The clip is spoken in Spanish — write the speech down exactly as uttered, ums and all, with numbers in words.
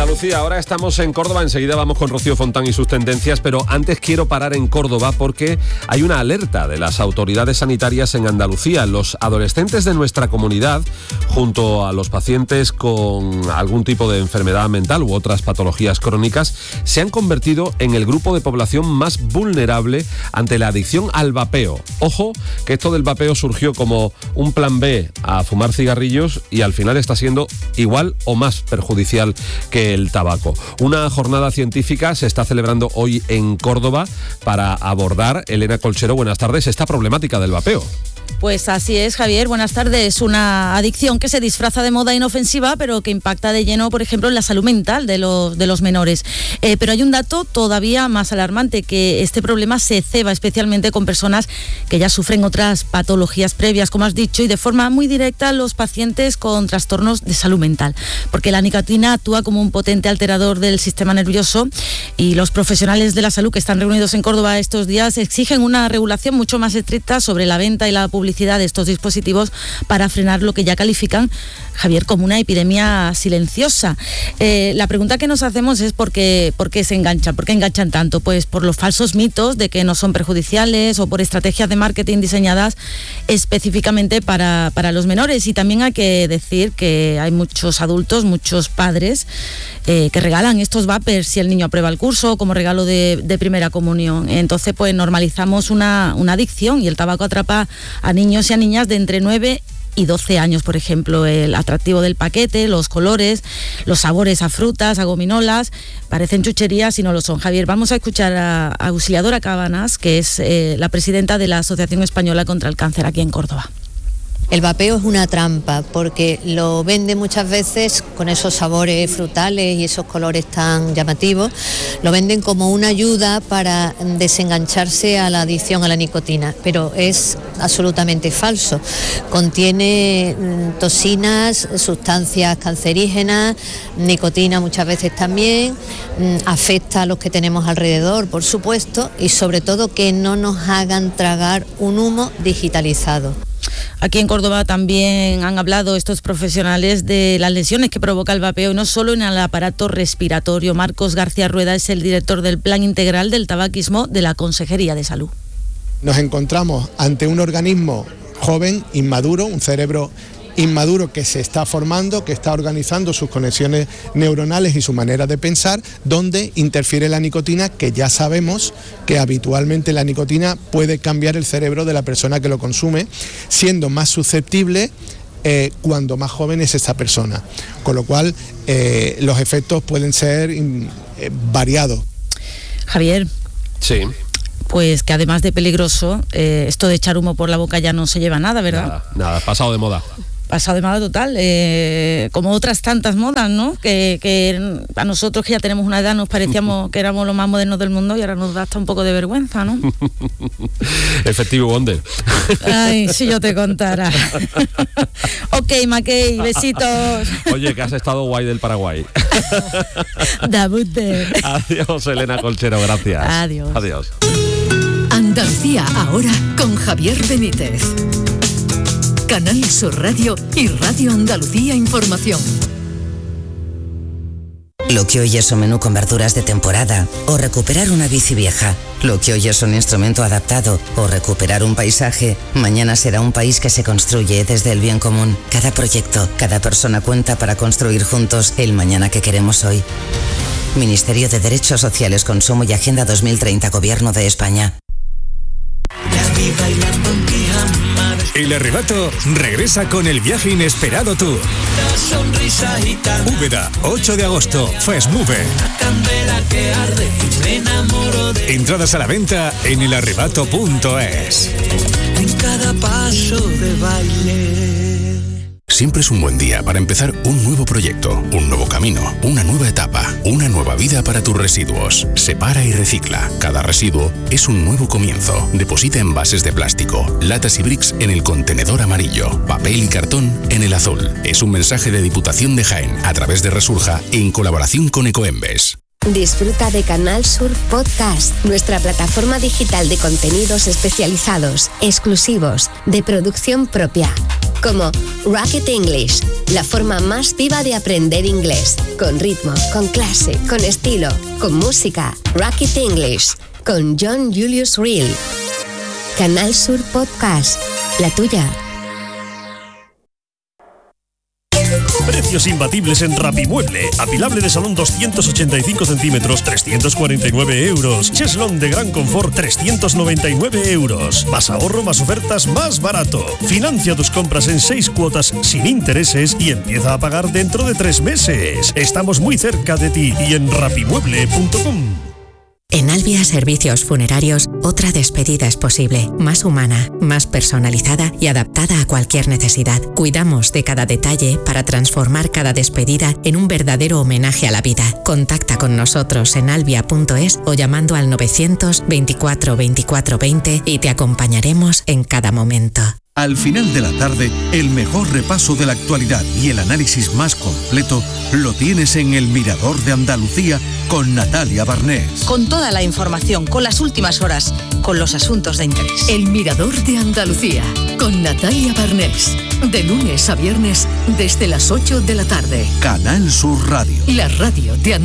Andalucía, ahora estamos en Córdoba, enseguida vamos con Rocío Fontán y sus tendencias, pero antes quiero parar en Córdoba porque hay una alerta de las autoridades sanitarias en Andalucía. Los adolescentes de nuestra comunidad, junto a los pacientes con algún tipo de enfermedad mental u otras patologías crónicas, se han convertido en el grupo de población más vulnerable ante la adicción al vapeo. Ojo, que esto del vapeo surgió como un plan B a fumar cigarrillos y al final está siendo igual o más perjudicial que el tabaco. Una jornada científica se está celebrando hoy en Córdoba para abordar, Elena Colchero, buenas tardes, esta problemática del vapeo. Pues así es, Javier, buenas tardes. Una adicción que se disfraza de moda inofensiva, pero que impacta de lleno, por ejemplo, en la salud mental de los, de los menores. Eh, pero hay un dato todavía más alarmante, que este problema se ceba especialmente con personas que ya sufren otras patologías previas, como has dicho, y de forma muy directa los pacientes con trastornos de salud mental. Porque la nicotina actúa como un potente alterador del sistema nervioso y los profesionales de la salud que están reunidos en Córdoba estos días exigen una regulación mucho más estricta sobre la venta y la publicidad de estos dispositivos para frenar lo que ya califican, Javier, como una epidemia silenciosa. Eh, la pregunta que nos hacemos es por qué, por qué se enganchan, por qué enganchan tanto. Pues por los falsos mitos de que no son perjudiciales o por estrategias de marketing diseñadas específicamente para, para los menores. Y también hay que decir que hay muchos adultos, muchos padres eh, que regalan estos vapers si el niño aprueba el curso como regalo de, de primera comunión. Entonces pues normalizamos una, una adicción y el tabaco atrapa a niños y a niñas de entre nueve y doce años, por ejemplo. El atractivo del paquete, los colores, los sabores a frutas, a gominolas, parecen chucherías y no lo son. Javier, vamos a escuchar a, a Auxiliadora Cabanas, que es eh, la presidenta de la Asociación Española contra el Cáncer aquí en Córdoba. El vapeo es una trampa porque lo vende muchas veces con esos sabores frutales y esos colores tan llamativos, lo venden como una ayuda para desengancharse a la adicción a la nicotina, pero es absolutamente falso. Contiene toxinas, sustancias cancerígenas, nicotina muchas veces también, afecta a los que tenemos alrededor, por supuesto, y sobre todo que no nos hagan tragar un humo digitalizado. Aquí en Córdoba también han hablado estos profesionales de las lesiones que provoca el vapeo, y no solo en el aparato respiratorio. Marcos García Rueda es el director del Plan Integral del Tabaquismo de la Consejería de Salud. Nos encontramos ante un organismo joven, inmaduro, un cerebro inmaduro que se está formando, que está organizando sus conexiones neuronales y su manera de pensar, donde interfiere la nicotina, que ya sabemos que habitualmente la nicotina puede cambiar el cerebro de la persona que lo consume, siendo más susceptible eh, cuando más joven es esa persona. Con lo cual, eh, los efectos pueden ser eh, variados. Javier. Sí. Pues que además de peligroso, eh, esto de echar humo por la boca ya no se lleva nada, ¿verdad? Nada, nada, pasado de moda. Pasado de moda total, eh, como otras tantas modas, ¿no? Que, que a nosotros que ya tenemos una edad nos parecíamos que éramos los más modernos del mundo y ahora nos da hasta un poco de vergüenza, ¿no? Efectivo Wonder. Ay, si yo te contara. Ok, Mackey, besitos. Oye, que has estado guay del Paraguay. Dabute. Adiós, Elena Colchero, gracias. Adiós. Adiós. Andalucía ahora con Javier Benítez. Canal Sur Radio y Radio Andalucía Información. Lo que hoy es un menú con verduras de temporada o recuperar una bici vieja. Lo que hoy es un instrumento adaptado o recuperar un paisaje, mañana será un país que se construye desde el bien común. Cada proyecto, cada persona cuenta para construir juntos el mañana que queremos hoy. Ministerio de Derechos Sociales, Consumo y Agenda dos mil treinta, Gobierno de España. El Arrebato regresa con el viaje inesperado tour. Úbeda, ocho de agosto, Fast Move. Entradas a la venta en el arrebato punto es. En cada paso de baile. Siempre es un buen día para empezar un nuevo proyecto, un nuevo camino, una nueva etapa, una nueva vida para tus residuos. Separa y recicla. Cada residuo es un nuevo comienzo. Deposita envases de plástico, latas y bricks en el contenedor amarillo, papel y cartón en el azul. Es un mensaje de Diputación de Jaén a través de Resurja en colaboración con Ecoembes. Disfruta de Canal Sur Podcast, nuestra plataforma digital de contenidos especializados, exclusivos, de producción propia. Como Rocket English, la forma más viva de aprender inglés, con ritmo, con clase, con estilo, con música. Rocket English, con John Julius Reel. Canal Sur Podcast, la tuya. Precios imbatibles en Rapimueble. Apilable de salón doscientos ochenta y cinco centímetros, trescientos cuarenta y nueve euros. Cheslón de gran confort, trescientos noventa y nueve euros. Más ahorro, más ofertas, más barato. Financia tus compras en seis cuotas sin intereses y empieza a pagar dentro de tres meses. Estamos muy cerca de ti y en rapimueble punto com. En Albia Servicios Funerarios, otra despedida es posible, más humana, más personalizada y adaptada a cualquier necesidad. Cuidamos de cada detalle para transformar cada despedida en un verdadero homenaje a la vida. Contacta con nosotros en albia punto es o llamando al novecientos veinticuatro veinticuatro veinte y te acompañaremos en cada momento. Al final de la tarde, el mejor repaso de la actualidad y el análisis más completo lo tienes en El Mirador de Andalucía con Natalia Barnés. Con toda la información, con las últimas horas, con los asuntos de interés. El Mirador de Andalucía con Natalia Barnés. De lunes a viernes desde las ocho de la tarde. Canal Sur Radio. La radio de Andalucía.